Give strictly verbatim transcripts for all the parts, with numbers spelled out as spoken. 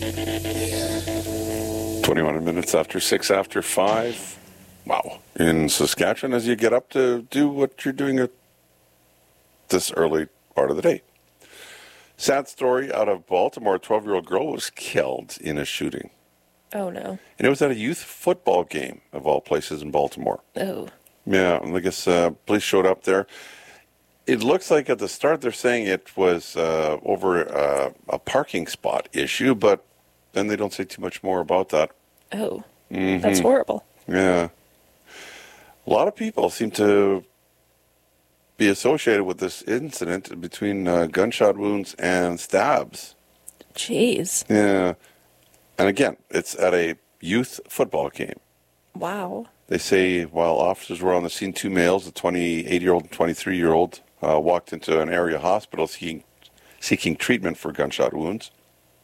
twenty-one minutes after six after five. Wow. In Saskatchewan, as you get up to do what you're doing at this early part of the day. Sad story out of Baltimore. A twelve-year-old girl was killed in a shooting. Oh, no. And it was at a youth football game, of all places, in Baltimore. Oh. Yeah, I guess uh, police showed up there. It looks like at the start they're saying it was uh, over uh, a parking spot issue, but then they don't say too much more about that. Oh. Mm-hmm. That's horrible. Yeah. A lot of people seem to be associated with this incident between uh, gunshot wounds and stabs. Jeez. Yeah. And again, it's at a youth football game. Wow. They say while officers were on the scene, two males, a twenty-eight-year-old and twenty-three-year-old, uh, walked into an area hospital seeking, seeking treatment for gunshot wounds.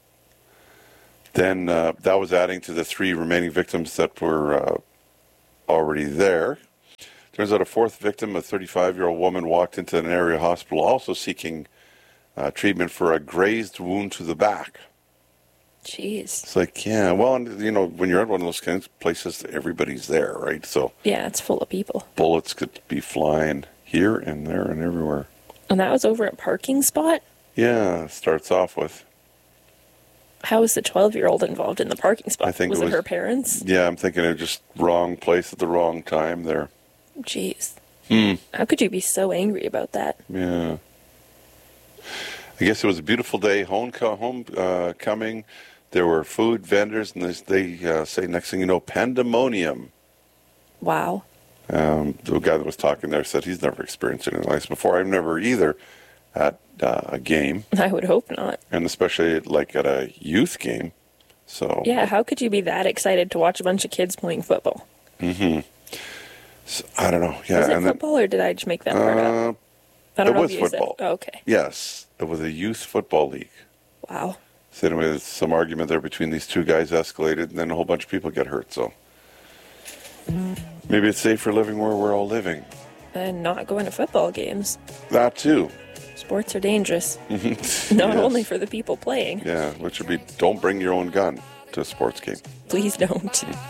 Then uh, that was adding to the three remaining victims that were uh, already there. Turns out a fourth victim, a thirty-five-year-old woman, walked into an area hospital also seeking uh, treatment for a grazed wound to the back. Jeez. It's like, yeah, well, and, you know, when you're at one of those kinds of places, everybody's there, right? So yeah, it's full of people. Bullets could be flying here and there and everywhere. And that was over a parking spot? Yeah, it starts off with. How was the twelve-year-old involved in the parking spot? I think was it it was, her parents? Yeah, I'm thinking it just wrong place at the wrong time there. Jeez. Hmm. How could you be so angry about that? Yeah. I guess it was a beautiful day, home, home uh, coming. There were food vendors, and they, they uh, say next thing you know, pandemonium. Wow. Um, the guy that was talking there said he's never experienced anything like this before. I've never either at uh, a game. I would hope not. And especially like at a youth game. So yeah, how could you be that excited to watch a bunch of kids playing football? Mm-hmm. So, I don't know. Yeah, was it and football, then, or did I just make that part uh, up? I don't it know was if you football. Said, oh, okay. Yes, it was a youth football league. Wow. So anyway, some argument there between these two guys escalated, and then a whole bunch of people get hurt. So maybe it's safer living where we're all living. And not going to football games. That too. Sports are dangerous. Not Yes. only for the people playing. Yeah, which would be don't bring your own gun to a sports game. Please don't.